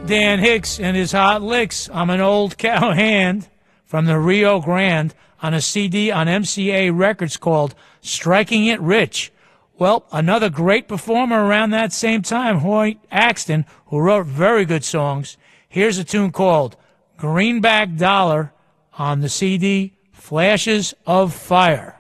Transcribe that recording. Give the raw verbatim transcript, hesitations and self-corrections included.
Dan Hicks and his hot licks. I'm an old cowhand from the Rio Grande on a C D on M C A Records called Striking It Rich. Well, another great performer around that same time, Hoyt Axton, who wrote very good songs. Here's a tune called Greenback Dollar on the C D Flashes of Fire.